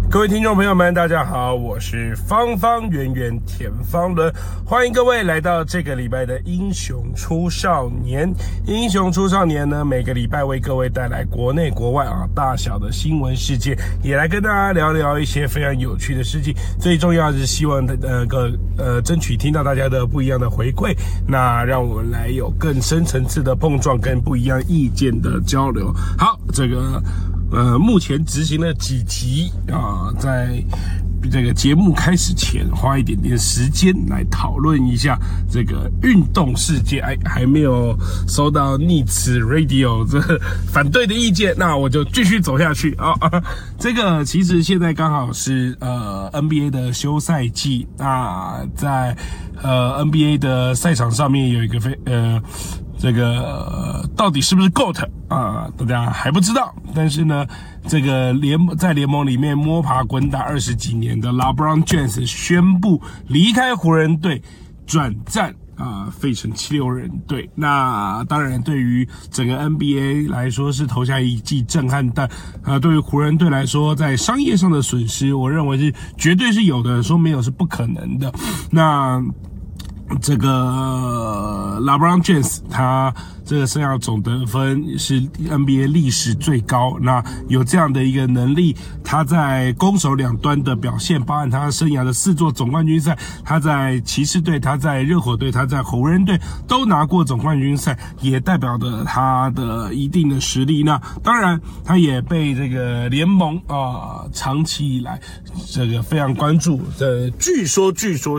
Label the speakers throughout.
Speaker 1: 各位听众朋友们，大家好，我是方方圆圆田方伦，欢迎各位来到这个礼拜的英雄出少年。英雄出少年呢，每个礼拜为各位带来国内国外大小的新闻事件，也来跟大家聊聊一些非常有趣的事情。最重要的是希望争取听到大家的不一样的回馈，那让我们来有更深层次的碰撞跟不一样意见的交流。好，目前执行了几集在这个节目开始前，花一点点时间来讨论一下这个运动世界。还没有收到逆此 Radio 这反对的意见，那我就继续走下去这个其实现在刚好是NBA 的休赛季，那在NBA 的赛场上面有一个这个到底是不是 GOAT 大家还不知道。但是呢，这个在联盟里面摸爬滚打20几年的 LeBron James 宣布离开湖人队，转战费城76人队。那当然对于整个 NBA 来说是投下一记震撼弹，对于湖人队来说在商业上的损失，我认为是绝对是有的，说没有是不可能的。那这个 LeBron James 他这个生涯总得分是 NBA 历史最高，那有这样的一个能力，他在攻守两端的表现，包含他生涯的4座总冠军赛，他在骑士队，他在热火队，他在湖人队都拿过总冠军赛，也代表着他的一定的实力。那当然他也被这个联盟长期以来这个非常关注的，据说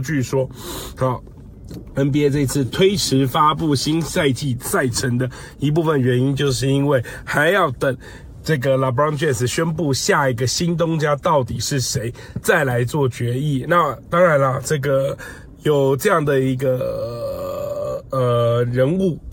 Speaker 1: NBA 这次推迟发布新赛季赛程的一部分原因，就是因为还要等这个 LeBron James 宣布下一个新东家到底是谁，再来做决议。那当然啦，这个有这样的一个人物